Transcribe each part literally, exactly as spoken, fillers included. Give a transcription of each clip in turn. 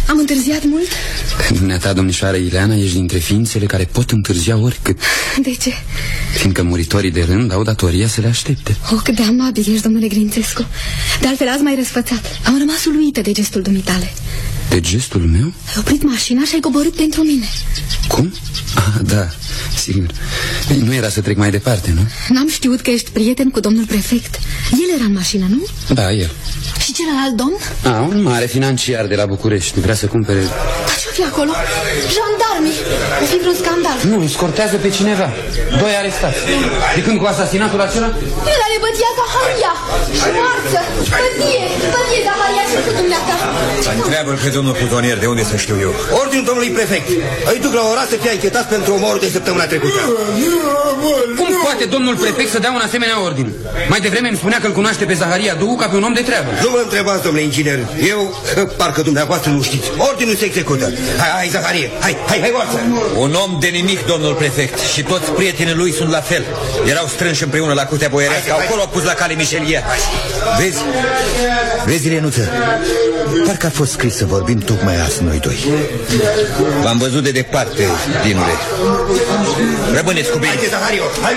Am întârziat mult? Dumneata, domnișoară Ileana, ești dintre ființele care pot întârzia oricât. De ce? Fiindcă muritorii de rând au datoria să le aștepte. Oh, cât de amabil ești, domnule Grințescu. De altfel, azi m-ai răsfățat. Am rămas uluită de gestul dumitale. De gestul meu? Ai oprit mașina și ai coborât pentru mine. Cum? Ah, da, sigur. Nu era să trec mai departe, nu? N-am știut că ești prieten cu domnul prefect. El era în mașină, nu? Da, el. Și celălalt domn? Ah, un mare financiar de la București. Vrea să cumpere... Dar ce-o fi acolo? Jandarmii! O fi vreun scandal. Nu, îi scortează pe cineva. Doi arestați. De când cu asasinatul acela? El are bătia Zaharia și Marță. Bătie, bătie Zaharia și cu dumneata. Întreabă-l pe domnul plutonier, de unde să știu eu. Ordinul domnului prefect. Îi duc la ora să fie închetat pentru omorul de săptămâna trecută. Cum poate domnul prefect să dea un asemenea ordin? Mai devreme îmi spunea că îl cunoaște pe Zaharia Duhu ca pe un om de treabă. Nu mă întrebați, domnule inginer. Eu, parcă dumneavoastră nu știți. Ordinul se execută. Hai, hai, Zaharie, hai, hai, hai, oarță. Un om de nimic, domnul prefect. Și toți prietenii lui sunt la fel. Erau strânși împreună la curtea boierească. Acolo au pus la cale Mișelia. Vezi? Vezi, Lenuță? Parcă a fost scris să vorbim tocmai azi noi doi. V-am văzut de departe, Dinule. Rămâneți cu bine. Haide, Zahario, hai,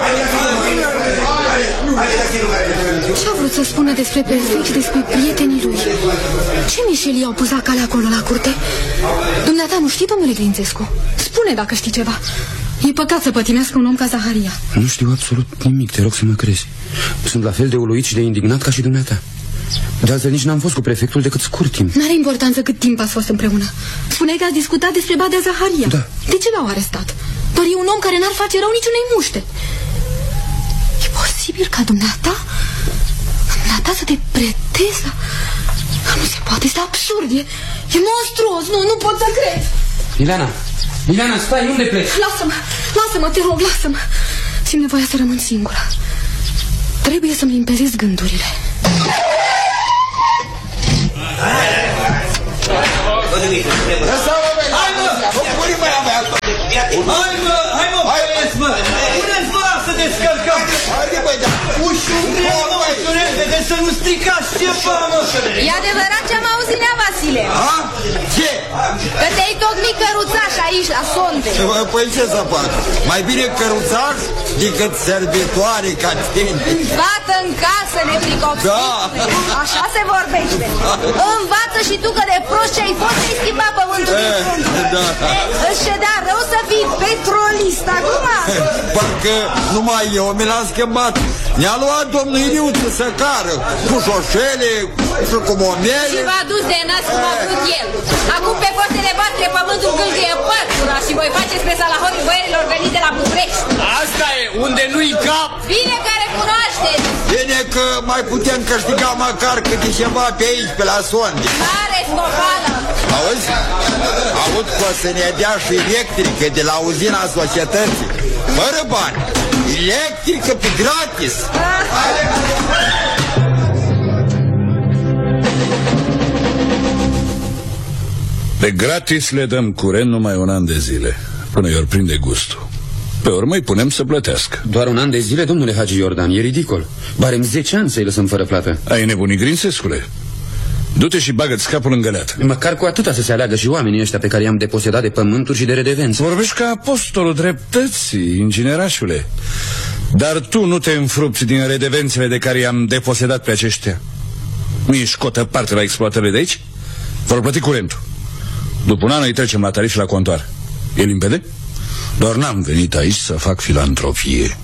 Ce-a vrut să spună despre prefect și despre prietenii lui? Ce mișelii au pus la cale acolo la curte? Dumneata nu știi, domnule Grințescu? Spune dacă știi ceva. E păcat să pătimească un om ca Zaharia. Nu știu absolut nimic, te rog să mă crezi. Sunt la fel de uluit și de indignat ca și dumneata. De altfel nici n-am fost cu prefectul decât scurt timp. N-are importanță cât timp ați fost împreună. Spuneai că ați discutat despre Badea Zaharia. Da. De ce l-au arestat? Doar e un om care n-ar face rău niciunei muște. E posibil ca dumneata Dumneata să te pretezi la... Nu se poate, este absurd, e, e monstruos, nu, nu pot să cred. Ileana, Ileana, stai, unde pleci? Lasă-mă, lasă-mă, te rog, lasă-mă. Simt nevoia să rămân singură. Trebuie să-mi limpezesc gândurile. Hai mă, hai mă, puneți mă, puneți mă să descărcăm. Haide băi, da, ușor, mă, mai de să nu stricați ceva, mă. E adevărat ce-am auzit, Nea Vasile? Ha? Ce? Că te-ai tocmit căruțaș aici, la sonde. Păi ce să fac? Mai bine căruțaș decât servitoare ca tine. Bată în casă, nepricopsit. Da. Așa se vorbește. Învață și tu că de prost ce ai fost, ai schimbat pământul din frunte. Da. Îți ședea rău să fii petrolist acum? Parcă numai eu mi l-am schimbat. Ne-a luat domnul Iliuță să cară cu șoșele și cu momiele. Și v-a dus de nas cum a vrut el. Acum pe forțele voastre pământul gâlgâie pătura și voi faceți pe salahorii boierilor veniți de la București. Asta e, unde nu-i cap. Bine că recunoașteți. Bine că mai putem câștiga măcar câte ceva pe aici, pe la sonde. Care scopală? Auzi? Aud că o să ne dea și electrică de la uzina societății. Fără bani. Electrică pe gratis. Pe gratis le dăm curent numai un an de zile, până i-or prinde gustul. Pe urmă îi punem să plătească. Doar un an de zile, domnule Hagi Iordan, e ridicol. Barem zece ani să-i lăsăm fără plată. Ai nebunit, Grințescule? Du-te și bagă-ți capul în găleată. Măcar cu atâta să se aleagă și oamenii ăștia pe care i-am deposedat de pământuri și de redevenți. Vorbești ca apostolul dreptății, inginerașule. Dar tu nu te înfrupți din redevențele de care i-am deposedat pe aceștia. Nu ești cotă parte la exploatările de aici? Vor plăti curentul. După un an îi trecem la tarif și la contoar. E limpede? Doar n-am venit aici să fac filantropie.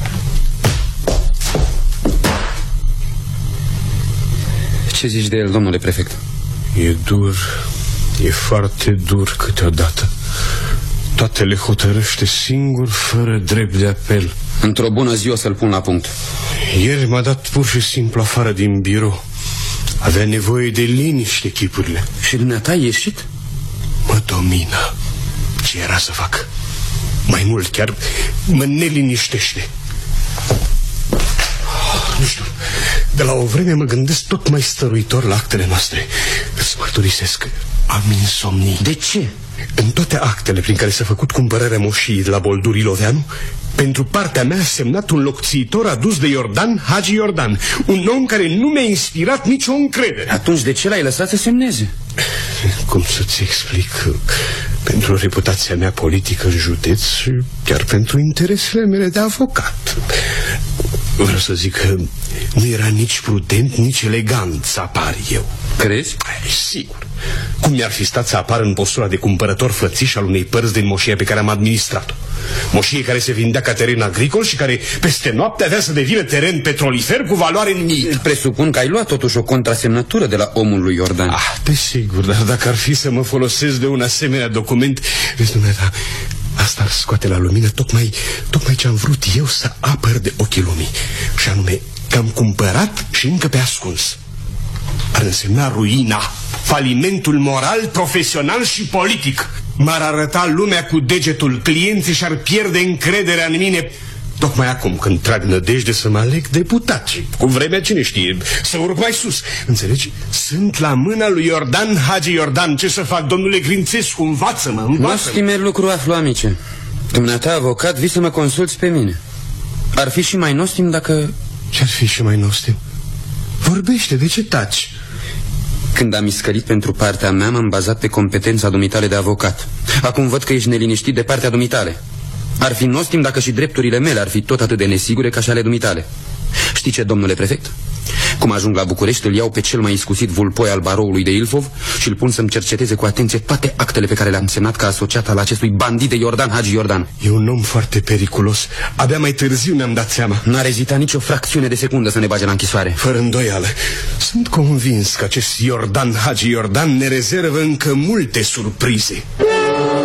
Ce zici de el, domnule prefect? E dur, e foarte dur câteodată. Toate le hotărăște singur, fără drept de apel. Într-o bună zi o să-l pun la punct. Ieri m-a dat pur și simplu afară din birou. Avea nevoie de liniște chipurile. Și dumneata ai ieșit? Mă domină. Ce era să fac? Mai mult chiar mă neliniștește. Nu știu, de la o vreme mă gândesc tot mai stăruitor la actele noastre. Îți mărturisesc, am insomnii. De ce? În toate actele prin care s-a făcut cumpărarea moșii de la Boldur Iloveanu, pentru partea mea a semnat un locțiitor adus de Iordan, Hagi Iordan. Un om care nu mi-a inspirat nicio încredere. Atunci de ce l-ai lăsat să semneze? Cu cum să-ți explic. Pentru reputația mea politică în județ și chiar pentru interesele mele de avocat. Vreau să zic că nu era nici prudent, nici elegant să apar eu. Crezi? Ai, sigur. Cum mi-ar fi stat să apar în postura de cumpărător fățiș al unei părți din moșia pe care am administrat-o? Moșie care se vindea ca teren agricol și care peste noapte avea să devină teren petrolifer cu valoare nimic. Presupun că ai luat totuși o contrasemnătură de la omul lui Iordan. Ah, desigur, dar dacă ar fi să mă folosesc de un asemenea document, vezi, dumneata, asta ar scoate la lumină tocmai, tocmai ce am vrut eu să apăr de ochii lumii. Și anume, că am cumpărat și încă pe ascuns. Ar însemna ruina, falimentul moral, profesional și politic. M-ar arăta lumea cu degetul, clienții și-ar pierde încrederea în mine. Tocmai acum când trag nădejde să mă aleg deputat și cu vremea, cine știe, să urc mai sus. Înțelegi? Sunt la mâna lui Iordan Hagi Iordan. Ce să fac, domnule Grințescu? Învață-mă, învață-mă. Nostimer lucru aflu, amice. Dumneata, avocat, vii să mă consulți pe mine. Ar fi și mai nostim dacă... Ce-ar fi și mai nostim? Vorbește, de ce taci? Când am iscălit pentru partea mea, m-am bazat pe competența dumitale de avocat. Acum văd că ești neliniștit de partea dumitale. Ar fi nostim dacă și drepturile mele ar fi tot atât de nesigure ca și ale dumitale. Știi ce, domnule prefect? Cum ajung la București, îl iau pe cel mai iscusit vulpoi al baroului de Ilfov și îl pun să-mi cerceteze cu atenție toate actele pe care le-am semnat ca asociat al acestui bandit de Iordan Hagi Iordan. E un om foarte periculos. Abia mai târziu ne-am dat seama. N-ar ezita nicio fracțiune de secundă să ne bage la închisoare. Fără îndoială. Sunt convins că acest Iordan Hagi Iordan ne rezervă încă multe surprize.